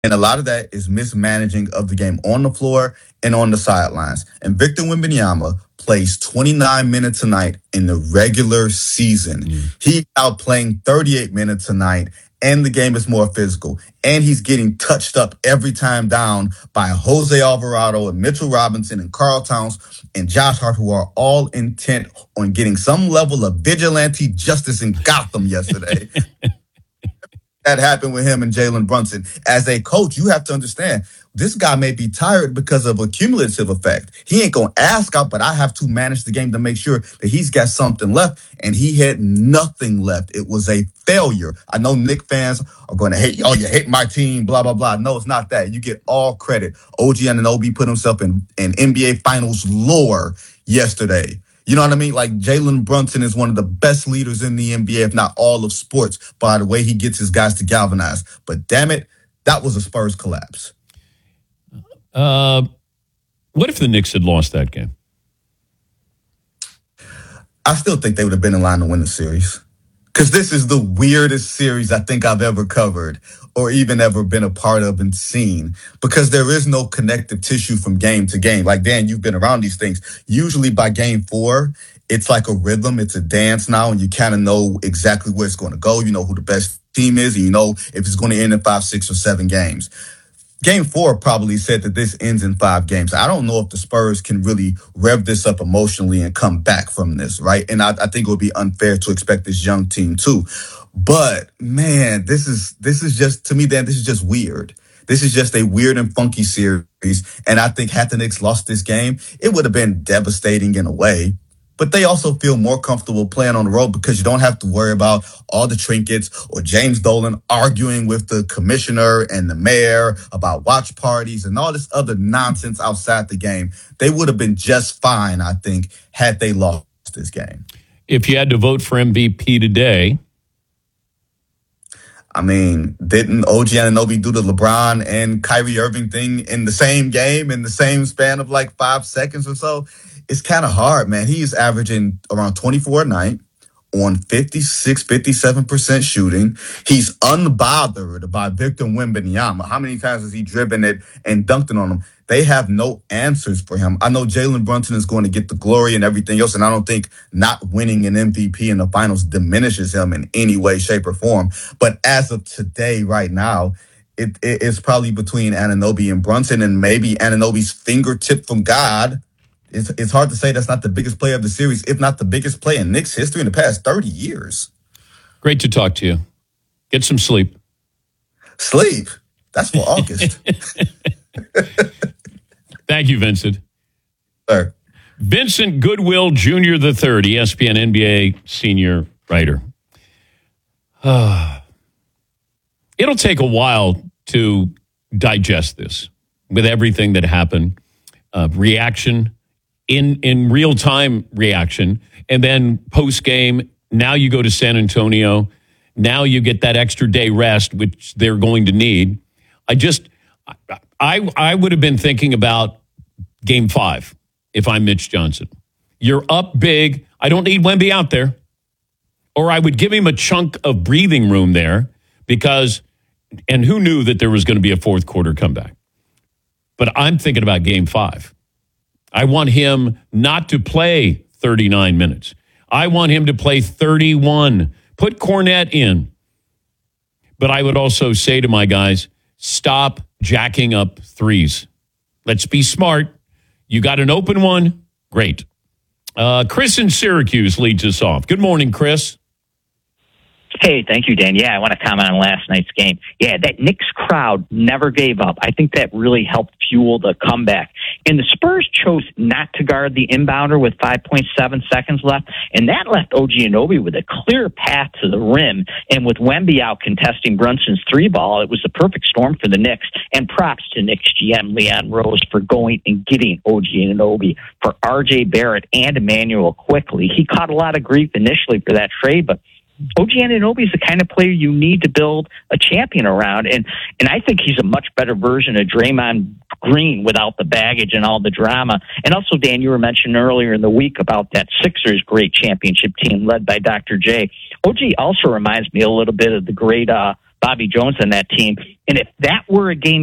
And a lot of that is mismanaging of the game on the floor and on the sidelines. And Victor Wembanyama plays 29 minutes tonight in the regular season. He's out playing 38 minutes tonight, and the game is more physical. And he's getting touched up every time down by Jose Alvarado and Mitchell Robinson and Karl Towns and Josh Hart, who are all intent on getting some level of vigilante justice in Gotham yesterday. That happened with him and Jalen Brunson. As a coach, you have to understand this guy may be tired because of a cumulative effect. He ain't going to ask out, but I have to manage the game to make sure that he's got something left, and he had nothing left. It was a failure. I know Knick fans are going to hate, oh, you hate my team, blah, blah, blah. No, it's not that. You get all credit. OG Anunoby put himself in NBA Finals lore yesterday. You know what I mean? Like, Jalen Brunson is one of the best leaders in the NBA, if not all of sports, by the way he gets his guys to galvanize. But damn it, that was a Spurs collapse. What if the Knicks had lost that game? I still think they would have been in line to win the series. Because this is the weirdest series I think I've ever covered or even ever been a part of and seen. Because there is no connective tissue from game to game. Like, Dan, you've been around these things. Usually by game 4, it's like a rhythm. It's a dance now, and you kind of know exactly where it's going to go. You know who the best team is, and you know if it's going to end in 5, 6, or 7 games. Game 4 probably said that this ends in 5 games. I don't know if the Spurs can really rev this up emotionally and come back from this, right? And I think it would be unfair to expect this young team too. But man, this is just, to me, Dan, this is just weird. This is just a weird and funky series. And I think had the Knicks lost this game, it would have been devastating in a way. But they also feel more comfortable playing on the road because you don't have to worry about all the trinkets or James Dolan arguing with the commissioner and the mayor about watch parties and all this other nonsense outside the game. They would have been just fine, I think, had they lost this game. If you had to vote for MVP today, I mean, didn't OG Anunoby do the LeBron and Kyrie Irving thing in the same game in the same span of like 5 seconds or so? It's kind of hard, man. He's averaging around 24 a night on 56, 57% shooting. He's unbothered by Victor Wembanyama. How many times has he driven it and dunked it on him? They have no answers for him. I know Jalen Brunson is going to get the glory and everything else, and I don't think not winning an MVP in the finals diminishes him in any way, shape, or form. But as of today, right now, it's probably between Anunoby and Brunson, and maybe Anunoby's fingertip from God. It's hard to say that's not the biggest play of the series, if not the biggest play in Knicks history in the past 30 years. Great to talk to you. Get some sleep. Sleep? That's for August. Thank you, Vincent. Sir. Vincent Goodwill Jr. III, ESPN NBA senior writer. It'll take a while to digest this with everything that happened. Reaction. In real-time reaction, and then post-game, now you go to San Antonio. Now you get that extra day rest, which they're going to need. I would have been thinking about Game 5 if I'm Mitch Johnson. You're up big. I don't need Wemby out there. Or I would give him a chunk of breathing room there because, and who knew that there was going to be a fourth quarter comeback? But I'm thinking about Game 5. I want him not to play 39 minutes. I want him to play 31. Put Kornet in. But I would also say to my guys, stop jacking up threes. Let's be smart. You got an open one? Great. Chris in Syracuse leads us off. Good morning, Chris. Hey, thank you, Dan. Yeah, I want to comment on last night's game. Yeah, that Knicks crowd never gave up. I think that really helped fuel the comeback. And the Spurs chose not to guard the inbounder with 5.7 seconds left, and that left OG Anunoby with a clear path to the rim. And with Wemby out contesting Brunson's 3-ball, it was the perfect storm for the Knicks. And props to Knicks GM Leon Rose for going and getting OG Anunoby for RJ Barrett and Emmanuel quickly. He caught a lot of grief initially for that trade, but OG Anunoby is the kind of player you need to build a champion around, and I think he's a much better version of Draymond Green without the baggage and all the drama. And also, Dan, you were mentioning earlier in the week about that Sixers great championship team led by Dr. J. OG also reminds me a little bit of the great Bobby Jones on that team. And if that were a game